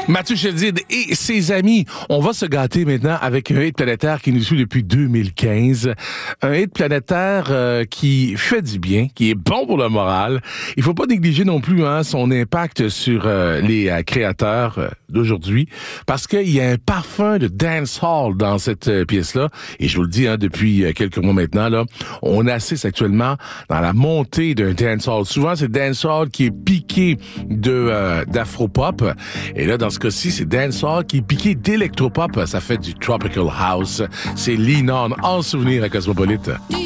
Mathieu Chédid et ses amis. On va se gâter maintenant avec un hit planétaire qui nous suit depuis 2015. Un hit planétaire qui fait du bien, qui est bon pour le moral. Il faut pas négliger non plus son impact sur les créateurs d'aujourd'hui, parce qu'il y a un parfum de dancehall dans cette pièce-là. Et je vous le dis, depuis quelques mois maintenant, là, on assiste actuellement dans la montée d'un dancehall. Souvent, c'est dancehall qui est piqué d'afro-pop. Et là, dans ce cas-ci, c'est dancehall qui est piqué d'électropop. Ça fait du tropical house. C'est Lean On, en souvenir à Cosmopolite.